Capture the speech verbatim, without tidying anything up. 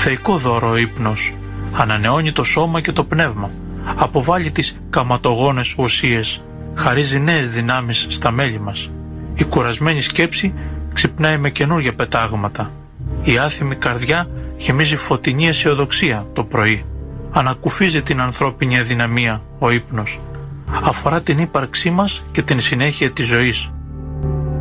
Θεϊκό δώρο ο ύπνος. Ανανεώνει το σώμα και το πνεύμα. Αποβάλλει τις καματογόνες ουσίες. Χαρίζει νέες δυνάμεις στα μέλη μας. Η κουρασμένη σκέψη ξυπνάει με καινούργια πετάγματα. Η άθιμη καρδιά γεμίζει φωτεινή αισιοδοξία το πρωί. Ανακουφίζει την ανθρώπινη αδυναμία ο ύπνος. Αφορά την ύπαρξή μας και την συνέχεια της ζωής.